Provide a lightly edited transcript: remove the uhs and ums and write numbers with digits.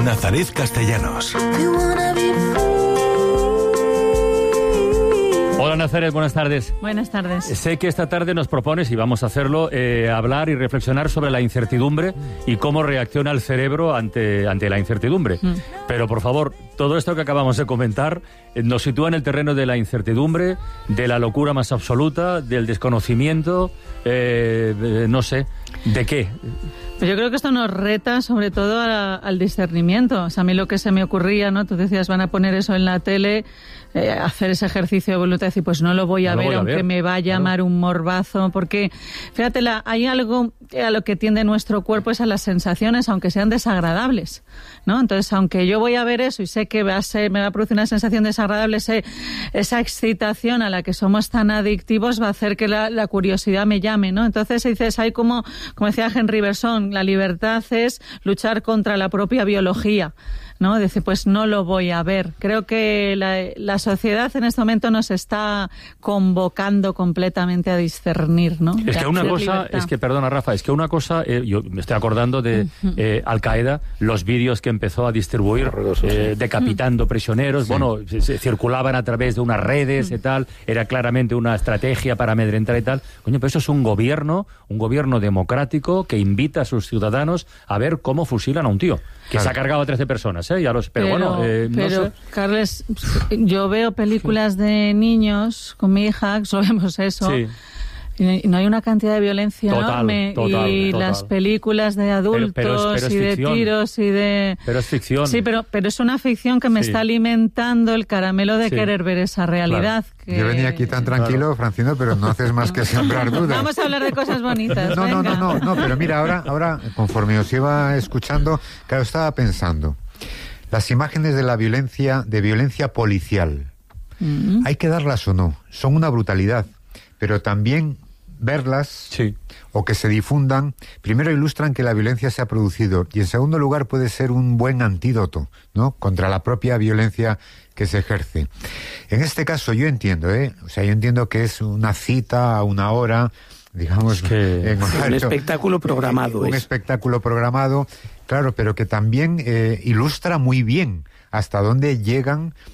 Nazaret Castellanos. Hola Nazaret, buenas tardes. Buenas tardes. Sé que esta tarde nos propones, y vamos a hacerlo, hablar y reflexionar sobre la incertidumbre y cómo reacciona el cerebro ante la incertidumbre. Pero por favor, todo esto que acabamos de comentar nos sitúa en el terreno de la incertidumbre, de la locura más absoluta, del desconocimiento, no sé, ¿de qué? Pues yo creo que esto nos reta sobre todo al discernimiento. O sea, a mí lo que se me ocurría, ¿no? Tú decías, van a poner eso en la tele, hacer ese ejercicio de voluntad y decir, pues no lo voy a ver, aunque me va a llamar un morbazo, porque, fíjate, hay algo a lo que tiende nuestro cuerpo, es a las sensaciones, aunque sean desagradables, ¿no? Entonces, aunque yo voy a ver eso y sé que me va a producir una sensación desagradable, esa excitación a la que somos tan adictivos va a hacer que la curiosidad me llame, ¿no? Entonces dices, hay como decía Henry Bergson, la libertad es luchar contra la propia biología, ¿no? Decir, pues no lo voy a ver. Creo que la sociedad en este momento nos está convocando completamente a discernir, ¿no? Es que una cosa, perdona Rafa, una cosa, yo me estoy acordando de Al-Qaeda, los vídeos que empezó a distribuir decapitando prisioneros, bueno, se circulaban a través de unas redes y tal, era claramente una estrategia para amedrentar y tal. Coño, pero eso es un gobierno democrático que invita a sus ciudadanos a ver cómo fusilan a un tío que se ha cargado a 13 personas, no sé. Carles, yo veo películas de niños con mi hija, sabemos eso. Sí. Y no hay una cantidad de violencia enorme. Total. Las películas de adultos pero y de tiros y de... Pero es ficción. Sí, pero es una ficción que me está alimentando el caramelo de querer ver esa realidad. Claro. Yo venía aquí tan tranquilo, Francino, pero no haces más que sembrar dudas. Vamos a hablar de cosas bonitas. No, pero mira, ahora conforme os iba escuchando, claro, estaba pensando, las imágenes de la violencia policial, ¿hay que darlas o no? Son una brutalidad, pero también verlas o que se difundan, primero ilustran que la violencia se ha producido y en segundo lugar puede ser un buen antídoto, ¿no?, contra la propia violencia que se ejerce. En este caso yo entiendo, yo entiendo que es una cita a una hora, digamos, en horario, un espectáculo programado. Un espectáculo programado, claro, pero que también ilustra muy bien hasta dónde llegan